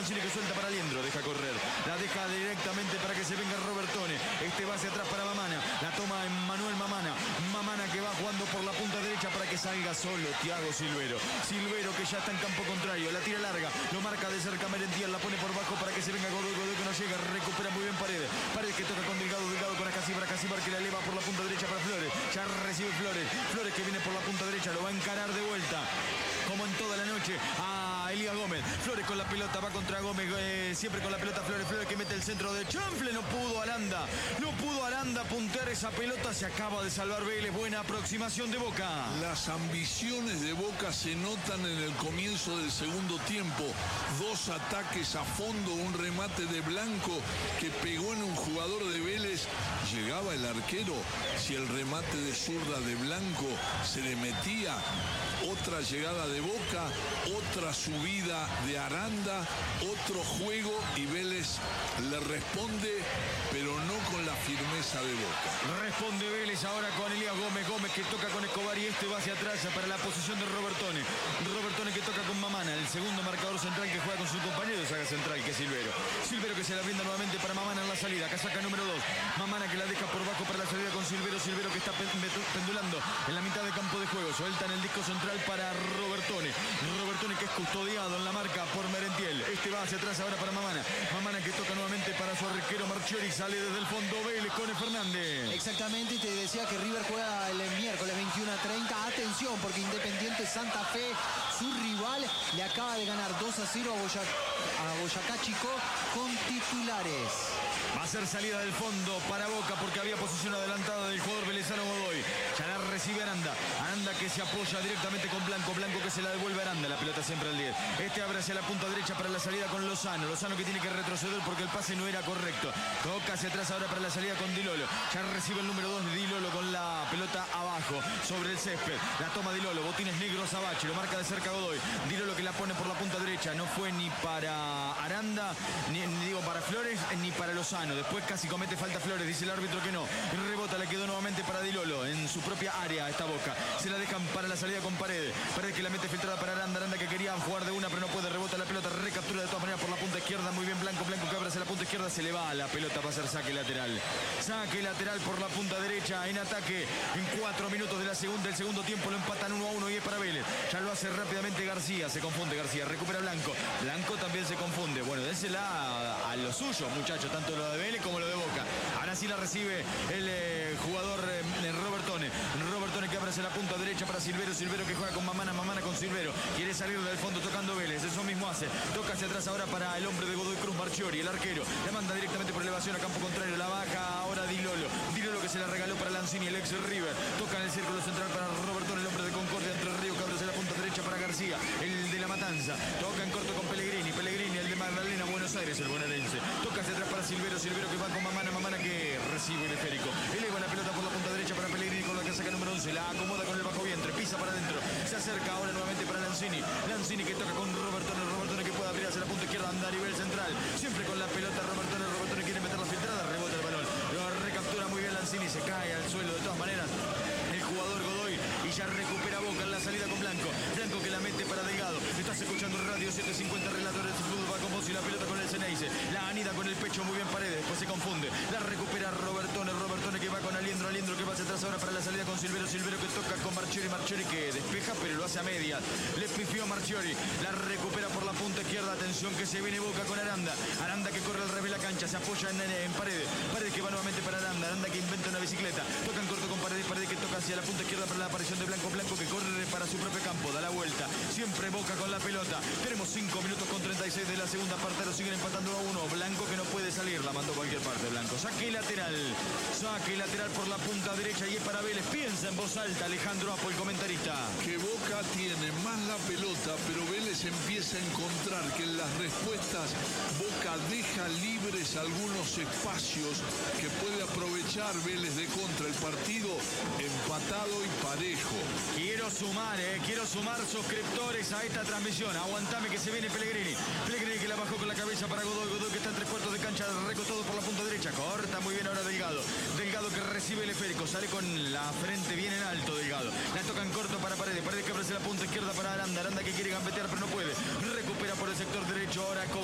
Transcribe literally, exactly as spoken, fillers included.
Lanzini que suelta para Aliendro. Deja correr. La deja directamente para que se venga Robertone. Este va hacia atrás para Mamana. La toma Manuel Mamana. Mamana que va jugando por la punta derecha para que salga solo Thiago Silvero. Silvero que ya está en campo contrario. La tira larga. Lo marca de cerca Merentiel. La pone por bajo para que se venga Godoy. Godoy que no llega. Recupera muy bien Paredes. Paredes que toca con Delgado. Delgado con Acasíbar. Acasíbar que la eleva por la punta derecha para Flores. Ya recibe Flores. Flores que viene por la punta derecha. Lo va a encarar de vuelta. Como en toda la noche. A Elías Gómez. Flores con la pelota. Va contra Gómez. Eh, siempre con la pelota Flores. Flores que mete el centro de Chanfle. No pudo Aranda. No pudo Aranda puntear esa pelota. Se acaba de salvar Vélez. Buena aproximación de Boca. Las ambiciones de Boca se notan en el comienzo del segundo tiempo. Dos ataques a fondo. Un remate de Blanco que pegó en un jugador de Vélez. Llegaba el arquero. Si el remate de zurda de Blanco se le metía. Otra llegada de Boca, otra subida de Aranda, otro juego y Vélez le responde, pero no con la firmeza de Boca. Responde Vélez ahora con Elías Gómez. Gómez que toca con Escobar y este va hacia atrás para la posición de Robertone. Robertone que toca con Mamana, el segundo marcador central que juega con su compañero de saga central, que es Silvero. Silvero que se la brinda nuevamente para Mamana en la salida. Casaca número dos. Mamana que la deja por bajo para la salida con Silvero. Silvero que está pendulando en la mitad de campo de juego. Suelta en el disco central para Robertone. Robertone que es custodiado en la marca por Merentiel. Este va hacia atrás ahora para Mamana. Mamana que toca nuevamente para su arquero Marchiori. Sale desde el fondo Vélez con Fernández. Exactamente, y te decía que River juega el miércoles veintiuno a treinta. Atención, porque Independiente Santa Fe, su rival, le acaba de ganar dos a cero a, Boyac a Boyacá Chico con titulares. Va a ser salida del fondo para Boca porque había posición adelantada del jugador velezano Godoy. Ya la recibe Aranda. Aranda que se apoya directamente con Blanco. Blanco que se la devuelve a Aranda. La pelota siempre al diez. Este abre hacia la punta derecha para la salida con Lozano. Lozano que tiene que retroceder porque el pase no era correcto. Toca hacia atrás ahora para la salida con Dilolo. Ya recibe el número dos de Dilolo con la pelota abajo sobre el césped. La toma Dilolo. Botines negros a Bachi. Lo marca de cerca Godoy. Dilolo que la pone por la punta derecha. No fue ni para Aranda, ni, ni digo para Flores, ni para Lozano. Después casi comete falta Flores, dice el árbitro que no. Rebota, le quedó nuevamente para Dilolo en su propia área esta Boca. Se la dejan para la salida con Paredes. Paredes que la mete filtrada para Aranda. Aranda que quería jugar de una pero no puede. Rebota la pelota, recaptura de todas maneras por la punta izquierda. Muy bien Blanco, Blanco que abre hacia la punta izquierda. Se le va la pelota, va a ser saque lateral. Saque lateral por la punta derecha en ataque. En cuatro minutos de la segunda, del segundo tiempo lo empatan uno a uno y es para Vélez. Ya lo hace rápidamente García. Se confunde García, recupera Blanco. Blanco también se confunde. Bueno, désela a, a lo suyo, muchachos, tanto lo de Vélez como lo de Boca. Ahora sí la recibe el eh, jugador eh, Robertone. Robertone que abre hacia la punta derecha para Silvero. Silvero que juega con Mamana. Mamana con Silvero. Quiere salir del fondo tocando Vélez. Eso mismo hace. Toca hacia atrás ahora para el hombre de Godoy Cruz, Marchiori, el arquero. La manda directamente por elevación a campo contrario. La baja ahora Dilolo. Dilolo que se la regaló para Lanzini, el ex River. Toca en el círculo central para Robertone, el hombre de Concordia, Entre Ríos, que abre hacia la punta derecha para García, el de La Matanza. Toca en corto con Pellegrini. Pellegrini, el de Magdalena, Buenos Aires, el bonaerense. Toca hacia atrás para Silvero. Silvero que va con Mamana. Mamana que recibe el esférico. Eleva la pelota por la punta derecha para Pellegrini con la que saca número once. La acomoda con el bajo vientre. Pisa para adentro. Se acerca ahora nuevamente para Lanzini. Lanzini que toca con Robertone. Robertone que puede abrir hacia la punta izquierda. Anda a nivel central. Siempre con la pelota Robertone. Robertone quiere meter la filtrada. Rebota el balón. Lo recaptura muy bien Lanzini. Se cae al suelo de todas maneras el jugador Godoy. Y ya recupera Boca en la salida con Blanco. Blanco que la mete para Delgado. Estás escuchando Radio setecientos cincuenta, relatores de fútbol. Va con vos y la pelota con el Ceneice. La anida con el pecho muy bien Paredes. Después se confunde. La recupera Robertone. Robertone que va con Aliendro. Aliendro que va hacia atrás ahora para la salida con Silvero. Silvero que toca con Marchiori. Marchiori que despeja pero lo hace a medias. Le pifió Marchiori. La recupera por la punta izquierda. Atención que se viene Boca con Aranda. Aranda que corre al revés de la cancha. Se apoya en, en Paredes. Paredes que va nuevamente para Aranda. Aranda que inventa una bicicleta. Toca en corto con Paredes. Paredes que toca hacia la punta izquierda para la aparición de Blanco. Blanco que corre para su propio campo. Da la vuelta. Siempre Boca con la pelota. Tenemos cinco minutos con treinta y seis de la segunda parte. Lo siguen empatando a uno. Blanco que no puede salir. La mandó a cualquier parte Blanco. Saque lateral. Saque lateral por la punta derecha y es para Vélez. Piensa en voz alta Alejandro Apo, el comentarista. Que Boca tiene más la pelota, pero Vélez empieza a encontrar que en las respuestas Boca deja libres algunos espacios que puede aprovechar Vélez de contra. El partido empatado y parejo. Quiero sumar, eh, quiero sumar suscriptores a esta transmisión. Aguantame que se viene Pellegrini. Pellegrini que la bajó con la cabeza para Godoy. Godoy que está en tres cuartos de cancha, recostado por la punta derecha. Corta muy bien ahora Delgado. Delgado que recibe el esférico. Sale con la frente bien en alto Delgado. La toca en corto para Paredes. Paredes que abre la punta izquierda para Aranda. Aranda que quiere gambetear pero no puede. Recupera por el sector derecho ahora.